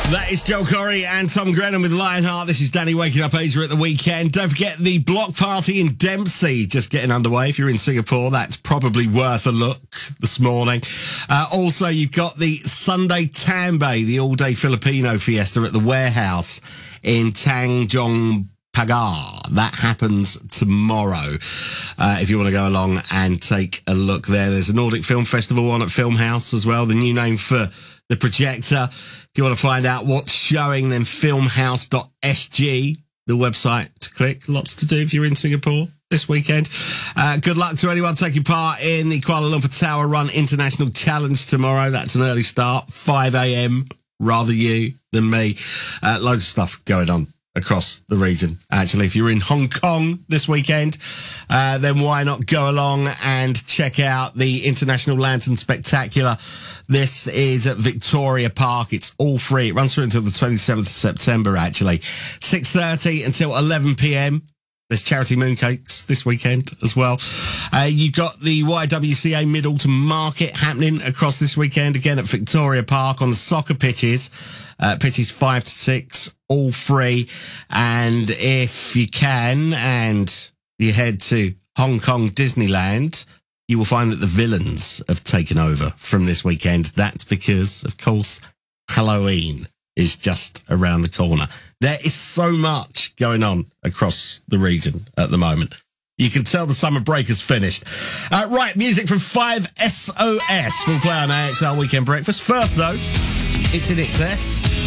That is Joel Corey and Tom Grennan with Lionheart. This is Danny waking up Asia at the weekend. Don't forget the block party in Dempsey just getting underway. If you're in Singapore, that's probably worth a look this morning. Also, you've got the Sunday Tambay, the all-day Filipino fiesta at the Warehouse in Tanjong Pagar. That happens tomorrow. If you want to go along and take a look there. There's a Nordic Film Festival on at Film House as well, the new name for the projector. If you want to find out what's showing, then filmhouse.sg, the website to click. Lots to do if you're in Singapore this weekend. Good luck to anyone taking part in the Kuala Lumpur Tower Run International Challenge tomorrow. That's an early start, 5 a.m. Rather you than me. Loads of stuff going on across the region. Actually, if you're in Hong Kong this weekend, then why not go along and check out the International Lantern Spectacular. This is at Victoria Park. It's all free. It runs through until the 27th of September, actually. 6:30 until 11 p.m. There's charity mooncakes this weekend as well. You've got the YWCA Mid-Autumn Market happening across this weekend, again at Victoria Park on the soccer pitches. Pitches 5 to 6, all free. And if you can, and you head to Hong Kong Disneyland, you will find that the villains have taken over from this weekend. That's because, of course, Halloween is just around the corner. There is so much going on across the region at the moment. You can tell the summer break has finished. Right, music from 5SOS. We'll play on AXL Weekend Breakfast. First, though, it's in excess.